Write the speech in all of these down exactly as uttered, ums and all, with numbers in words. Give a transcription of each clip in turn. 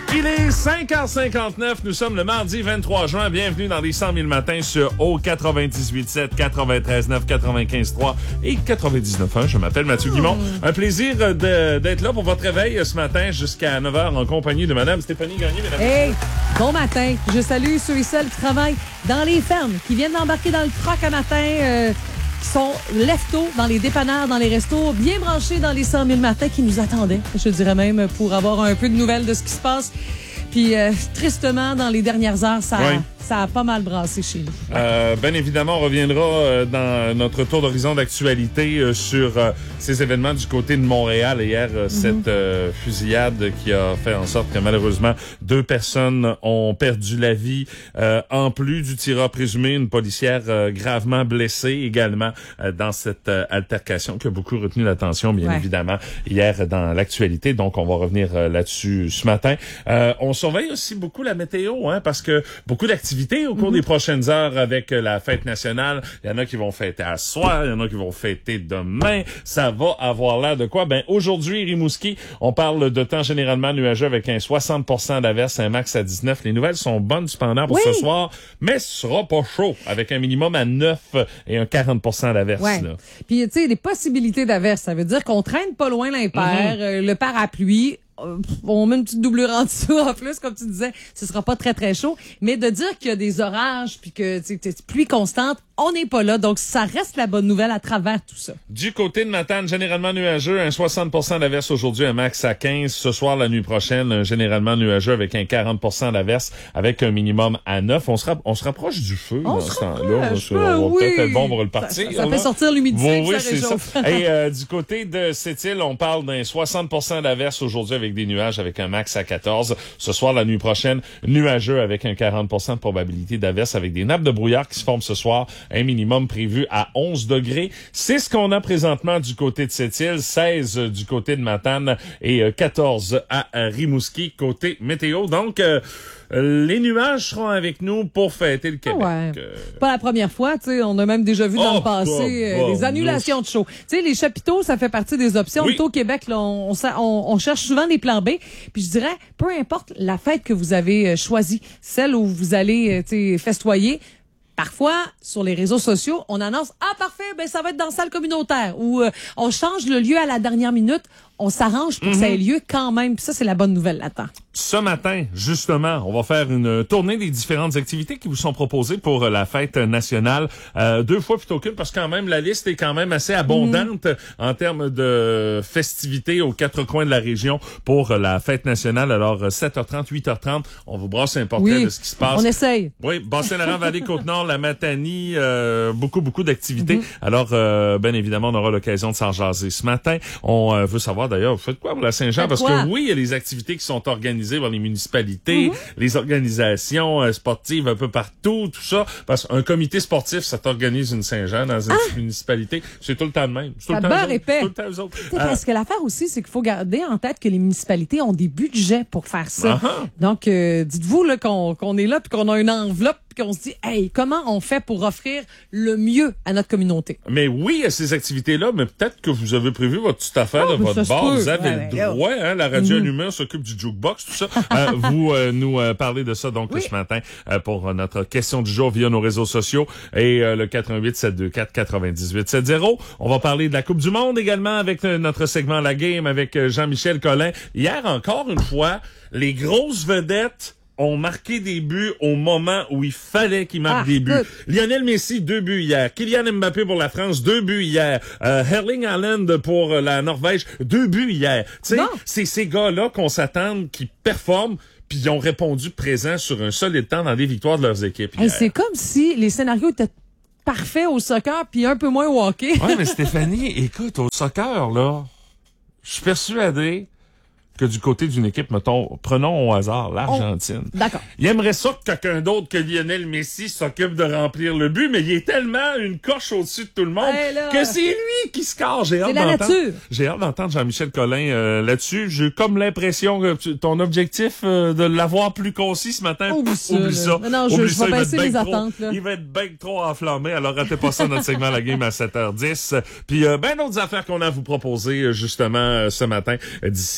Il est cinq heures cinquante-neuf, nous sommes le mardi vingt-trois juin. Bienvenue dans les cent mille matins sur O quatre-vingt-dix-huit sept, quatre-vingt-treize neuf, quatre-vingt-quinze trois et quatre-vingt-dix-neuf un. Je m'appelle Mathieu Guimond. Mm. Un plaisir de, d'être là pour votre réveil ce matin jusqu'à neuf heures en compagnie de Madame Stéphanie Gagné. Mesdames. Hey, bon matin. Je salue ceux et celles qui travaillent dans les fermes, qui viennent d'embarquer dans le truck à matin, euh, qui sont leftos dans les dépanneurs, dans les restos, bien branchés dans les cent mille matins qui nous attendaient, je dirais même, pour avoir un peu de nouvelles de ce qui se passe. Puis, euh, tristement, dans les dernières heures, ça, oui. ça a pas mal brassé chez nous. Euh, bien évidemment, on reviendra euh, dans notre tour d'horizon d'actualité euh, sur euh, ces événements du côté de Montréal. Hier, euh, mm-hmm. cette euh, fusillade qui a fait en sorte que malheureusement, deux personnes ont perdu la vie. Euh, en plus du tireur présumé, une policière euh, gravement blessée également euh, dans cette euh, altercation qui a beaucoup retenu l'attention, bien ouais. évidemment, hier dans l'actualité. Donc, on va revenir euh, là-dessus ce matin. Euh, on surveille aussi beaucoup la météo, hein, parce que beaucoup d'activités au cours mm-hmm. des prochaines heures avec la fête nationale. Il y en a qui vont fêter à soir, il y en a qui vont fêter demain. Ça va avoir l'air de quoi? Ben, aujourd'hui, Rimouski, on parle de temps généralement nuageux avec un soixante pour cent d'averse, un max à dix-neuf. Les nouvelles sont bonnes cependant pour oui. ce soir, mais ce sera pas chaud avec un minimum à neuf et un quarante pour cent d'averse. Ouais. Là. Puis, tu sais, des possibilités d'averse, ça veut dire qu'on traîne pas loin l'impair, mm-hmm. euh, le parapluie. On met une petite doublure en dessous en plus, comme tu disais, ce sera pas très très chaud, mais de dire qu'il y a des orages puis que c'est pluie constante, on n'est pas là, donc ça reste la bonne nouvelle à travers tout ça. Du côté de Matane, généralement nuageux, un soixante pour cent d'averse aujourd'hui, un max à quinze. Ce soir, la nuit prochaine, un généralement nuageux avec un quarante pour cent d'averse, avec un minimum à neuf. On se, ra- on se rapproche du feu on dans se ce temps-là. Je on va oui. peut-être être bon pour le partir. Ça, ça, ça fait sortir l'humidité, bon, oui, ça c'est réchauffe. Ça. Et euh, du côté de Sept-Îles, on parle d'un soixante pour cent d'averse aujourd'hui avec des nuages, avec un max à quatorze. Ce soir, la nuit prochaine, nuageux avec un quarante pour cent de probabilité d'averse avec des nappes de brouillard qui se forment ce soir. Un minimum prévu à onze degrés. C'est ce qu'on a présentement du côté de Sept-Îles, seize du côté de Matane et quatorze à Rimouski côté météo. Donc, euh, les nuages seront avec nous pour fêter le Québec. Ouais. Pas la première fois, tu sais, on a même déjà vu dans oh, le passé bah, bah, des annulations de show. Tu sais, les chapiteaux, ça fait partie des options. Oui. Au Québec, là, on, on, on cherche souvent des plans B. Puis je dirais, peu importe la fête que vous avez choisie, celle où vous allez, tu sais, festoyer. Parfois, sur les réseaux sociaux, on annonce « Ah, parfait, ben ça va être dans la salle communautaire » ou euh, on change le lieu à la dernière minute. On s'arrange pour mm-hmm. que ça ait lieu quand même. Puis ça, c'est la bonne nouvelle là-dedans. Ce matin, justement, on va faire une tournée des différentes activités qui vous sont proposées pour la fête nationale. Euh, deux fois plutôt qu'une, parce que quand même, la liste est quand même assez abondante mm-hmm. en termes de festivités aux quatre coins de la région pour la fête nationale. Alors, sept heures trente, huit heures trente, on vous brasse un portrait oui, de ce qui se passe. On essaye. Oui, Bas-Saint-Laurent, Vallée-Côte-Nord, la Matanie, euh, beaucoup, beaucoup d'activités. Mm-hmm. Alors, euh, bien évidemment, on aura l'occasion de s'en jaser ce matin. On euh, veut savoir d'ailleurs, vous faites quoi pour la Saint-Jean? Parce que oui, il y a des activités qui sont organisées par les municipalités, mm-hmm. les organisations euh, sportives un peu partout, tout ça. Parce qu'un comité sportif, ça t'organise une Saint-Jean dans une ah! municipalité. C'est tout le temps le même. C'est tout ça le temps beurre épais. Tout le temps eux autres. Euh, parce que l'affaire aussi, c'est qu'il faut garder en tête que les municipalités ont des budgets pour faire ça. Uh-huh. Donc, euh, dites-vous là qu'on, qu'on est là puis qu'on a une enveloppe puis qu'on se dit, hey, comment on fait pour offrir le mieux à notre communauté? Mais oui, il y a ces activités-là, mais peut-être que vous avez prévu votre petite affaire oh, de votre bar. Vous avez ouais, le droit, hein, la radio mm-hmm. allumée, on s'occupe du jukebox, tout ça. euh, vous euh, nous euh, parlez de ça donc oui. ce matin euh, pour notre question du jour via nos réseaux sociaux et euh, le quatre un huit, sept deux quatre, quatre-vingt-dix-huit soixante. On va parler de la Coupe du Monde également avec euh, notre segment La Game avec euh, Jean-Michel Collin. Hier, encore une fois, les grosses vedettes ont marqué des buts au moment où il fallait qu'ils marquent ah, des buts. Good. Lionel Messi, deux buts hier. Kylian Mbappé pour la France, deux buts hier. Euh, Erling Haaland pour la Norvège, deux buts hier. Tu sais, c'est ces gars-là qu'on s'attend qui performent puis ils ont répondu présent sur un solide temps dans des victoires de leurs équipes hier. Hey, c'est comme si les scénarios étaient parfaits au soccer puis un peu moins au hockey. Ouais, mais Stéphanie, écoute, au soccer, là, je suis persuadé que du côté d'une équipe, mettons, prenons au hasard l'Argentine. Oh, d'accord. Il aimerait ça que quelqu'un d'autre que Lionel Messi s'occupe de remplir le but, mais il est tellement une coche au-dessus de tout le monde hey là, que c'est lui qui score. J'ai hâte d'entendre. Nature. J'ai hâte d'entendre Jean-Michel Collin euh, là-dessus. J'ai comme l'impression que tu, ton objectif euh, de l'avoir plus concis ce matin, oublie ça. Oublie ça. Non, non, je, oublie je ça, vais baisser les attentes. Trop, il va être bien trop enflammé. Alors ratez pas ça notre segment La Game à sept heures dix. Puis euh, ben d'autres affaires qu'on a à vous proposer justement ce matin d'ici neuf heures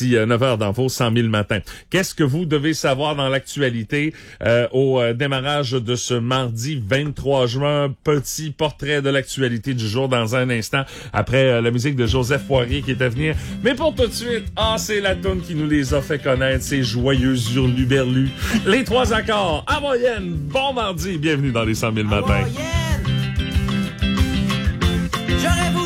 heures dans vos cent mille matins. Qu'est-ce que vous devez savoir dans l'actualité euh, au euh, démarrage de ce mardi vingt-trois juin? Petit portrait de l'actualité du jour dans un instant, après euh, la musique de Joseph Poirier qui est à venir. Mais pour tout de suite, ah, c'est la toune qui nous les a fait connaître, ces joyeux hurluberlus. Les trois accords, à moyenne, bon mardi, bienvenue dans les cent mille matins. J'aurais voulu